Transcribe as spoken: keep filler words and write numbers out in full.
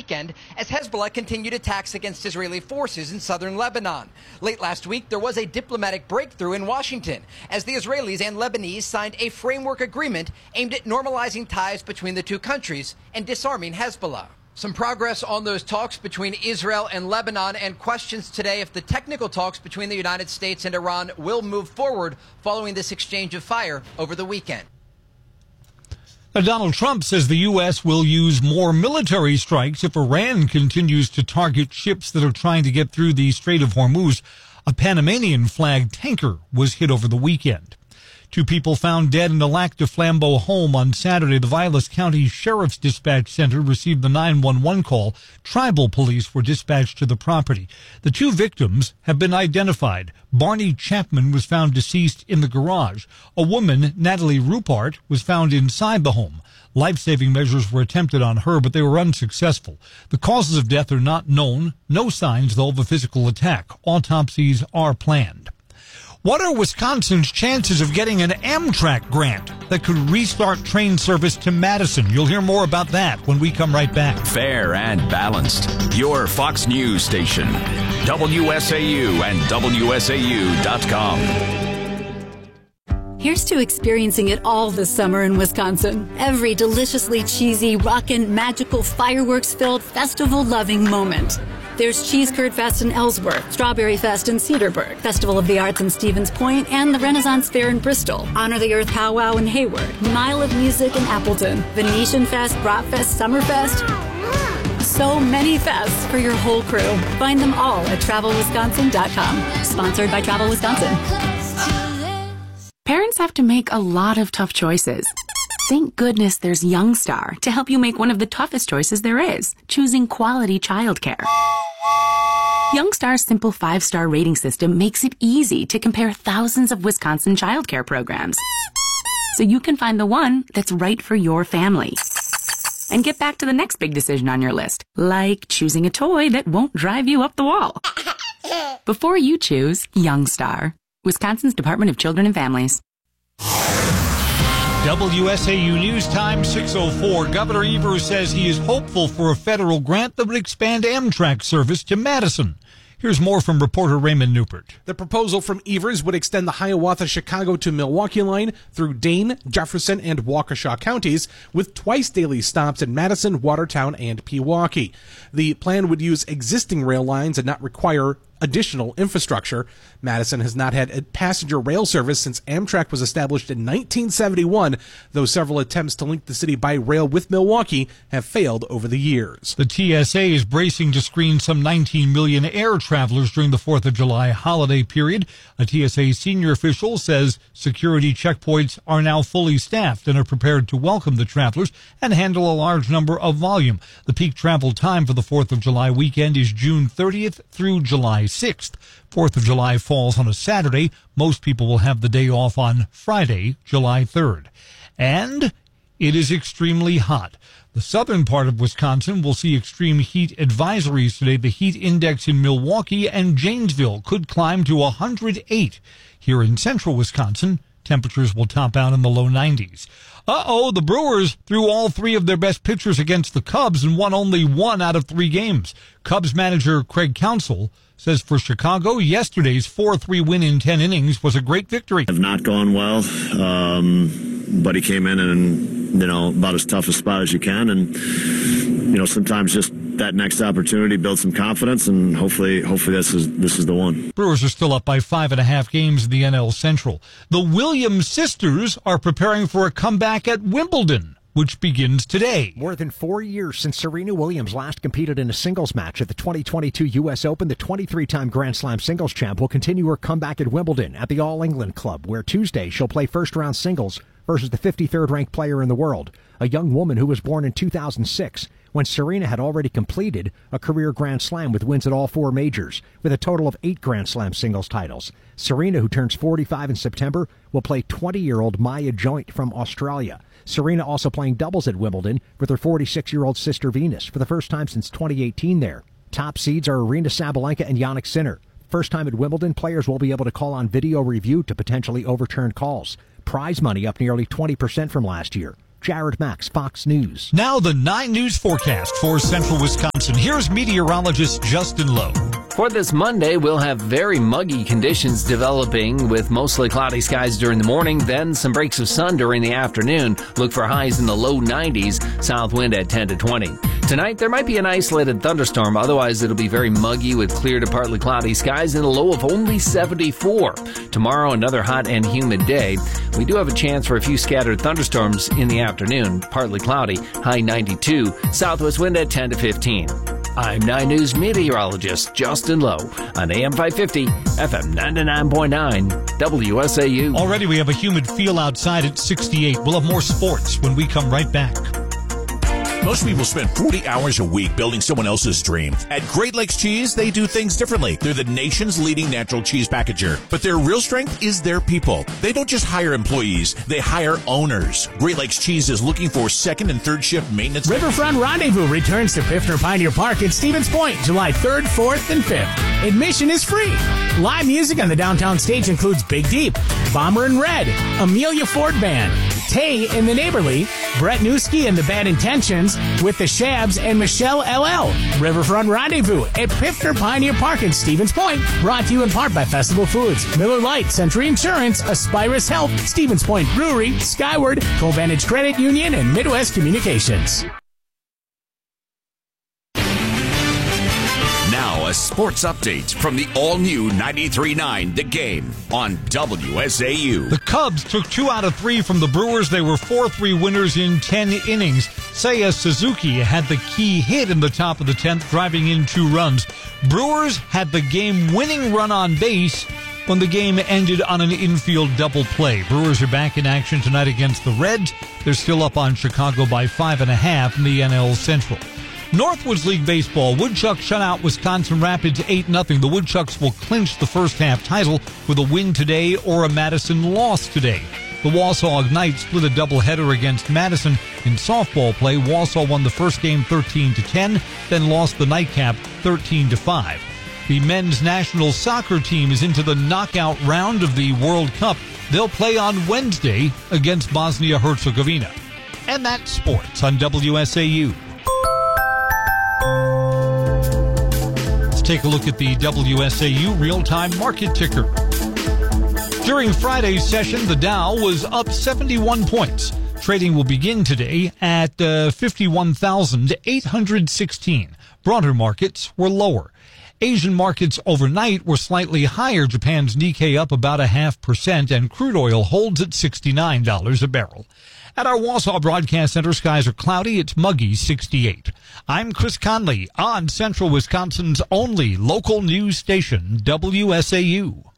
weekend as Hezbollah continued attacks against Israeli forces in southern Lebanon. Late last week, there was a diplomatic breakthrough in Washington as the Israelis and Lebanese signed a framework agreement aimed at normalizing ties between the two countries and disarming Hezbollah. Some progress on those talks between Israel and Lebanon, and questions today if the technical talks between the United States and Iran will move forward following this exchange of fire over the weekend. Now, Donald Trump says the U S will use more military strikes if Iran continues to target ships that are trying to get through the Strait of Hormuz. A Panamanian-flagged tanker was hit over the weekend. Two people found dead in a Lac du Flambeau home on Saturday. The Vilas County Sheriff's Dispatch Center received the nine one one call. Tribal police were dispatched to the property. The two victims have been identified. Barney Chapman was found deceased in the garage. A woman, Natalie Rupart, was found inside the home. Life-saving measures were attempted on her, but they were unsuccessful. The causes of death are not known. No signs, though, of a physical attack. Autopsies are planned. What are Wisconsin's chances of getting an Amtrak grant that could restart train service to Madison? You'll hear more about that when we come right back. Fair and balanced. Your Fox News station. W S A U and W S A U dot com. Here's to experiencing it all this summer in Wisconsin. Every deliciously cheesy, rockin', magical, fireworks-filled, festival-loving moment. There's Cheese Curd Fest in Ellsworth, Strawberry Fest in Cedarburg, Festival of the Arts in Stevens Point, and the Renaissance Fair in Bristol, Honor the Earth Powwow in Hayward, Mile of Music in Appleton, Venetian Fest, Bratfest, Summerfest. So many fests for your whole crew. Find them all at travel wisconsin dot com. Sponsored by Travel Wisconsin. Parents have to make a lot of tough choices. Thank goodness there's Youngstar to help you make one of the toughest choices there is, choosing quality childcare. Youngstar's simple five-star rating system makes it easy to compare thousands of Wisconsin childcare programs, so you can find the one that's right for your family. And get back to the next big decision on your list, like choosing a toy that won't drive you up the wall. Before you choose Youngstar, Wisconsin's Department of Children and Families. W S A U News Time, six oh four. Governor Evers says he is hopeful for a federal grant that would expand Amtrak service to Madison. Here's more from reporter Raymond Newport. The proposal from Evers would extend the Hiawatha-Chicago to Milwaukee line through Dane, Jefferson, and Waukesha counties, with twice daily stops in Madison, Watertown, and Pewaukee. The plan would use existing rail lines and not require additional infrastructure. Madison has not had a passenger rail service since Amtrak was established in nineteen seventy-one, though several attempts to link the city by rail with Milwaukee have failed over the years. The T S A is bracing to screen some nineteen million air travelers during the fourth of July holiday period. A T S A senior official says security checkpoints are now fully staffed and are prepared to welcome the travelers and handle a large number of volume. The peak travel time for the fourth of July weekend is June thirtieth through July sixth. fourth of July falls on a Saturday. Most people will have the day off on Friday, July third. And it is extremely hot. The southern part of Wisconsin will see extreme heat advisories today. The heat index in Milwaukee and Janesville could climb to one hundred eight. Here in central Wisconsin, temperatures will top out in the low nineties. Uh-oh, the Brewers threw all three of their best pitchers against the Cubs and won only one out of three games. Cubs manager Craig Counsell says for Chicago, yesterday's four three win in ten innings was a great victory. Have not gone well, um, but he came in and, you know, about as tough a spot as you can. And, you know, sometimes just that next opportunity builds some confidence, and hopefully, hopefully this is this is the one. Brewers are still up by five and a half games in the N L Central. The Williams sisters are preparing for a comeback at Wimbledon, which begins today. More than four years since Serena Williams last competed in a singles match at the twenty twenty-two U S Open, the twenty-three-time Grand Slam singles champ will continue her comeback at Wimbledon at the All England Club, where Tuesday she'll play first-round singles versus the fifty-third ranked player in the world, a young woman who was born in two thousand six, when Serena had already completed a career Grand Slam with wins at all four majors, with a total of eight Grand Slam singles titles. Serena, who turns forty-five in September, will play twenty-year-old Maya Joint from Australia. Serena also playing doubles at Wimbledon with her forty-six-year-old sister Venus for the first time since twenty eighteen there. Top seeds are Aryna Sabalenka and Jannik Sinner. First time at Wimbledon, players will be able to call on video review to potentially overturn calls. Prize money up nearly twenty percent from last year. Jared Max, Fox News. Now the nine News forecast for central Wisconsin. Here's meteorologist Justin Lowe. For this Monday, we'll have very muggy conditions developing with mostly cloudy skies during the morning, then some breaks of sun during the afternoon. Look for highs in the low nineties, south wind at ten to twenty. Tonight, there might be an isolated thunderstorm. Otherwise, it'll be very muggy with clear to partly cloudy skies and a low of only seventy-four. Tomorrow, another hot and humid day. We do have a chance for a few scattered thunderstorms in the afternoon, partly cloudy, high ninety-two, southwest wind at ten to fifteen. I'm nine News meteorologist Justin Lowe on A M five fifty, F M ninety-nine point nine, W S A U. Already we have a humid feel outside at sixty-eight. We'll have more sports when we come right back. Most people spend forty hours a week building someone else's dream. At Great Lakes Cheese, they do things differently. They're the nation's leading natural cheese packager. But their real strength is their people. They don't just hire employees, they hire owners. Great Lakes Cheese is looking for second and third shift maintenance. Riverfront Rendezvous returns to Piffner Pioneer Park at Stevens Point, July third, fourth, and fifth. Admission is free. Live music on the downtown stage includes Big Deep, Bomber and Red, Amelia Ford Band, Tay and the Neighborly, Brett Newski and the Bad Intentions, with the Shabs and Michelle L L. Riverfront Rendezvous at Piffner Pioneer Park in Stevens Point. Brought to you in part by Festival Foods, Miller Lite, Century Insurance, Aspirus Health, Stevens Point Brewery, Skyward, Covantage Credit Union, and Midwest Communications. Now a sports update from the all-new ninety-three point nine The Game on W S A U. The Cubs took two out of three from the Brewers. They were four three winners in ten innings. Seiya Suzuki had the key hit in the top of the tenth, driving in two runs. Brewers had the game-winning run on base when the game ended on an infield double play. Brewers are back in action tonight against the Reds. They're still up on Chicago by five and a half in the N L Central. Northwoods League Baseball, Woodchucks shut out Wisconsin Rapids eight nothing. The Woodchucks will clinch the first half title with a win today or a Madison loss today. The Wausau Ignite split a doubleheader against Madison in softball play. Wausau won the first game thirteen to ten, then lost the nightcap thirteen to five. The men's national soccer team is into the knockout round of the World Cup. They'll play on Wednesday against Bosnia-Herzegovina. And that's sports on W S A U. Let's take a look at the W S A U real-time market ticker. During Friday's session, the Dow was up seventy-one points. Trading will begin today at uh, fifty-one thousand eight hundred sixteen. Broader markets were lower. Asian markets overnight were slightly higher. Japan's Nikkei up about a half percent, and crude oil holds at sixty-nine dollars a barrel. At our Wausau Broadcast Center, skies are cloudy. It's muggy, sixty-eight. I'm Chris Conley on Central Wisconsin's only local news station, W S A U.